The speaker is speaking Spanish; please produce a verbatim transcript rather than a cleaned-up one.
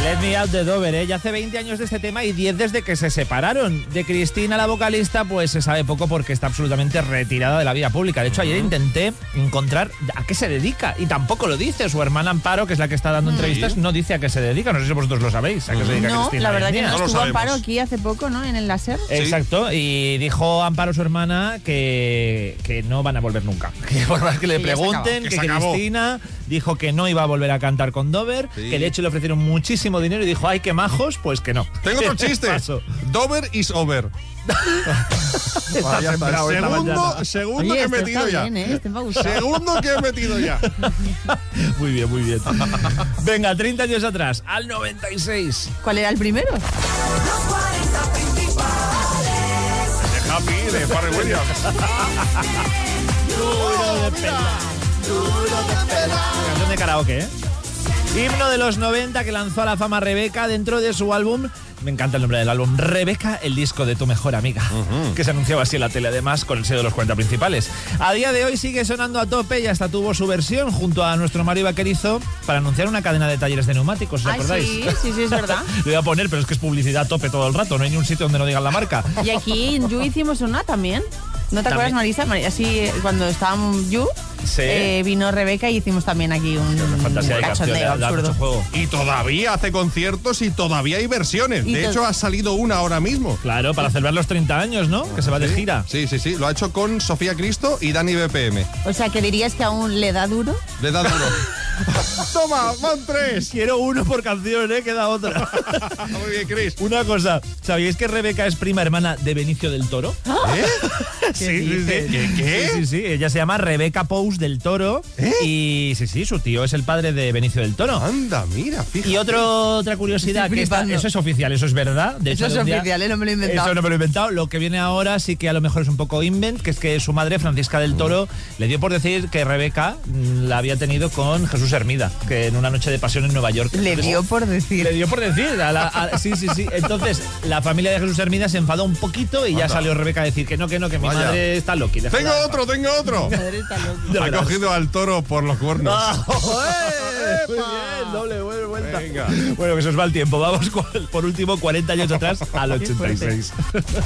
Let Me Out de Dover, ¿eh? Ya hace veinte años de este tema y diez desde que se separaron. De Cristina, la vocalista, pues se sabe poco porque está absolutamente retirada de la vida pública. De hecho, ayer intenté encontrar a qué se dedica y tampoco lo dice. Su hermana Amparo, que es la que está dando ¿Sí? entrevistas, no dice a qué se dedica. No sé si vosotros lo sabéis, a qué se dedica No, Cristina. la verdad que no. No lo Estuvo sabemos. Amparo aquí hace poco, ¿no? En el láser. Exacto, y dijo Amparo, su hermana, que, que no van a volver nunca. Que por más que le Que ya se pregunten, acabó. que, Que se acabó. Cristina dijo que no iba a volver a cantar con Dover, Sí. que de hecho le ofrecieron muchísimo dinero y dijo, ay, qué majos, pues que no. Tengo otro chiste. Paso. Dover is over. Está sembrado esta Segundo, mañana. segundo Oye, que he este metido está ya. bien, ¿eh? Este me ha gustado. Segundo que he metido ya. Muy bien, muy bien. Venga, treinta años atrás, al noventa y seis. ¿Cuál era el primero? De Happy, de Pharrell Williams. Duro de pelar, duro de pelar. Canción de karaoke, ¿eh? Himno de los noventa que lanzó a la fama Rebeca dentro de su álbum, me encanta el nombre del álbum, Rebeca, el disco de tu mejor amiga, uh-huh. que se anunciaba así en la tele, además, con el sello de los cuarenta principales. A día de hoy sigue sonando a tope y hasta tuvo su versión junto a nuestro Mario Vaquerizo para anunciar una cadena de talleres de neumáticos, ¿os Ay, acordáis? sí, sí, sí, es verdad. Lo voy a poner, pero es que es publicidad a tope todo el rato, no hay ni un sitio donde no digan la marca. Y aquí en You hicimos una también. ¿No te También. acuerdas, Marisa? Mari- Así, cuando estábamos en You, Sí. eh, vino Rebeca y hicimos también aquí un Fantasía de canción, cachondeo da, da absurdo. mucho juego. Y todavía hace conciertos y todavía hay versiones. Y De to- hecho, ha salido una ahora mismo. Claro, para celebrar los treinta años, ¿no? Que se va de Sí, gira. Sí, sí, sí. Lo ha hecho con Sofía Cristo y Dani B P M. O sea, que dirías que aún le da duro. Le da duro. Toma, van tres. Quiero uno por canción, ¿eh? Queda otra. Muy bien, Chris. Una cosa, ¿sabíais que Rebeca es prima hermana de Benicio del Toro? ¿Eh? Sí, sí, sí. ¿Qué? ¿Qué? Sí, sí, sí. Ella se llama Rebeca Pous del Toro. ¿Eh? Y sí, sí, su tío es el padre de Benicio del Toro. Anda, mira, fíjate. Y otro, otra curiosidad, Estoy que esta- flipando. eso es oficial, eso es verdad. De Eso hecho, es un día- oficial, ¿eh? No me lo he inventado. Eso no me lo he inventado. Lo que viene ahora sí que a lo mejor es un poco invent, que es que su madre, Francisca del Toro, le dio por decir que Rebeca mm, la había tenido con Jesús Hermida, que en una noche de pasión en Nueva York. Le Entonces, dio por decir. Le dio por decir. a la- a- sí, sí, sí. Entonces, la familia de Jesús Hermida se enfadó un poquito y ya Anda. salió Rebeca a decir que no, que no, que mi Vaya. madre está loca. Tengo otro, tengo otro. Madre está loca. De Ha veras. cogido al toro por los cuernos. Ah, ¡eh! Muy bien, doble buena vuelta. Venga. Bueno, que se os va el tiempo. Vamos con- por último cuarenta años atrás al ochenta y seis.